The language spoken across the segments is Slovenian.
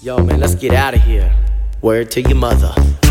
Yo, man, let's get out of here. Word to your mother.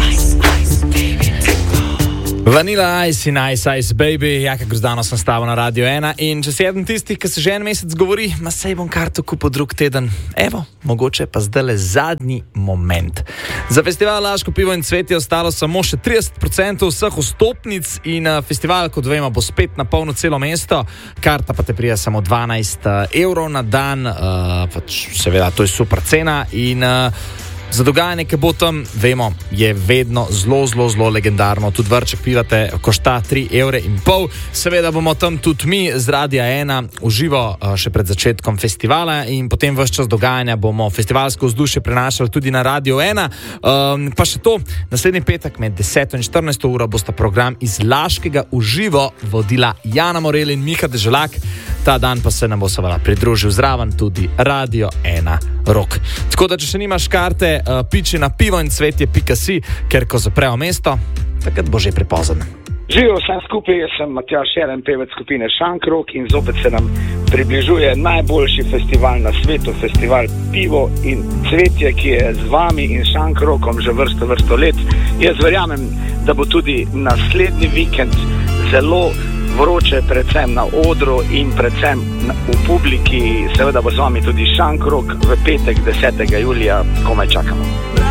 Vanilla Ice in Ice Ice Baby, Jaka Grozdano sem stavil na Radio 1 in če si eden tistih, ki se že en mesec govori, ma sej bom karto kupil drug teden, evo, mogoče pa zdajle zadnji moment. Za festival Laško pivo in cvet je ostalo samo še 30% vseh vstopnic in festival, kot vemo, bo spet na polno celo mesto, karta pa te prija samo 12 evrov na dan, pač seveda to je super cena in za dogajanje, ki bo tam, vemo, je vedno zelo legendarno. Tudi vrček pivate košta 3,5 evra. Seveda bomo tam tudi mi z Radia 1 uživo še pred začetkom festivala in potem ves čas dogajanja bomo festivalsko vzdušje prenašali tudi na Radio 1. Pa še to, naslednji petek med 10 in 14 uro bosta program iz Laškega uživo vodila Jana Morel in Miha Deželak. Ta dan pa se nam bo seveda pridružil zraven tudi Radio 1 Rock. Tako da, če še nimaš karte, piči na pivo in cvetje.si, ker ko zaprejo mesto, takrat bo že prepozen. Živijo vsem skupaj, jaz sem Matjaž Jelen, pevec skupine Šank Rock in zopet se nam približuje najboljši festival na svetu, festival Pivo in cvetje, ki je z vami in Šank Rockom že vrsto let. Jaz verjamem, da bo tudi naslednji vikend zelo vroče, predvsem na odru in predvsem v publiki. Seveda bo z vami tudi Šank Rock v petek 10. julija, komaj čakamo.